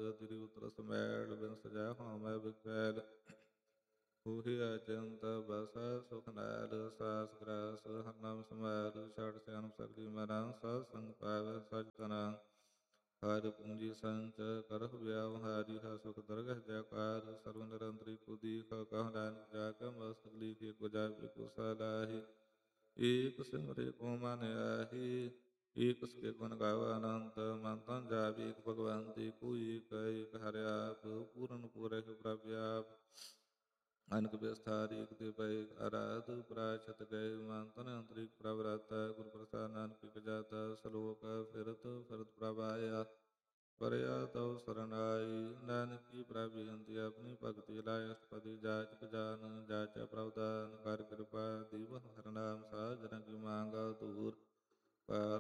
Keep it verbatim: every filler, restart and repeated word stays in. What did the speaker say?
ਤੇਰੀ ਉਤਰ ਸਮੈਲ ਬਿਨ ਸਜਾ ਹੋਮੈ ਵਿਕੈਲ। ਹੋਹਿ ਅਚੰਤ ਬਸ ਸੁਖ ਨੈਲ ਸਾਸ ਗ੍ਰਾਸ ਹਰਿ ਨਾਮ ਸਮੈਲ। ਛੜ ਸਿਆਨ ਸਗਲੀ ਮਰਨ ਸਤ ਸੰਗ ਪਾਵੈ ਸਚ ਤਨਾ। ਹਰਿ ਪੂੰਜੀ ਸੰਚ ਕਰਹੁ ਵਿਆਵਹਾਰੀ ਹਾ ਸੁਖ ਦਰਗਹ ਜੈਕਾਰ। ਸਰਵ ਨਿਰੰਤਰੀ ਕੁਦੀਖ ਕਹੁ ਨਾਨਕ ਜਾ ਕੇ ਮਸਤਕ ਲੀਖੇ ਕੋ ਜਾਪਿ ਕੋ ਸਲਾਹੀ। ਏਕ ਸਿਮਰੇ ਕੋ ਮਨ ਆਹੀ ਏਕ ਸਕੇ ਗੁਣ ਗਾਵ ਅਨੰਤ। ਮਨ ਤਨ ਜਾਪਿ ਏਕ ਭਗਵੰਤ ਏਕੋ ਏਕ ਏਕ ਹਰਿ ਆਪ। ਪੂਰਨ ਪੂਰਹਿ ਪ੍ਰਭ ਆਪ ਅਨਕ ਬਿਸਥਾਰ ਏਕ ਤੇ ਪਏ ਅਰਾਧ। ਪ੍ਰਾਚਤ ਗਏ ਮਨ ਤਨ ਅੰਤਰਿਕ ਪ੍ਰਭ ਰਾਤਾ। ਗੁਰ ਪ੍ਰਸਾਦ ਨਾਨਕ ਇਕ ਜਾਤਾ। ਸਲੋਕ ਫਿਰਤ ਫਿਰਤ ਪ੍ਰਭ ਆਇਆ। ਪਰਿਆ ਤਉ ਸਰਣ ਆਈ। ਨਾਨਕੀ ਪ੍ਰਭ ਬੇਨਤੀ ਆਪਣੀ ਭਗਤੀ ਲਾਇ। ਅਸ਼ਟਪਦੀ ਜਾਚਕ ਜਾਨ ਜਾਚੈ ਪ੍ਰਭ ਦਾਨ। ਕਰ ਕਿਰਪਾ ਦੀਵ ਹਰਿ ਨਾਮ ਸਾਧ ਜਨਾਂ ਕੀ ਮਾਂਗਾ ਦੂਰ। ਪਾਰ